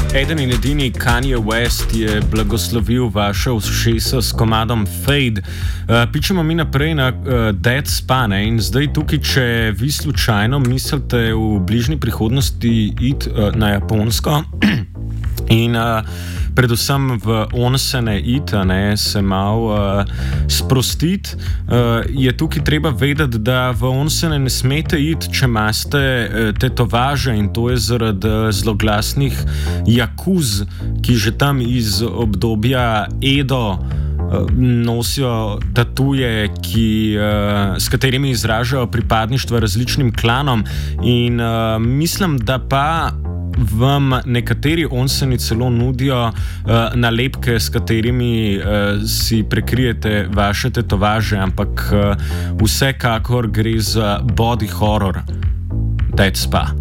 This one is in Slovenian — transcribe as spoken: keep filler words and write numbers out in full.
Eden in edini Kanye West je blagoslovil vaše ušesa s komadom Fade. Uh, pičemo mi naprej na uh, Dead Spa, ne? In zdaj tukaj, če vi slučajno mislite v bližnji prihodnosti iti uh, na Japonsko in uh, predvsem v onsene iti, ne, se malo uh, sprostiti, uh, je tukaj treba vedeti, da v onsene ne smete iti, če imate uh, tetovaže, in to je zaradi uh, zloglasnih jakuz, ki že tam iz obdobja Edo uh, nosijo tatuje, ki, uh, s katerimi izražajo pripadništvo različnim klanom, in uh, mislim, da pa vam nekateri onseni celo nudijo uh, nalepke, s katerimi uh, si prekrijete vaše tetovaže, ampak uh, vsekakor gre za body horror. Dead Spa.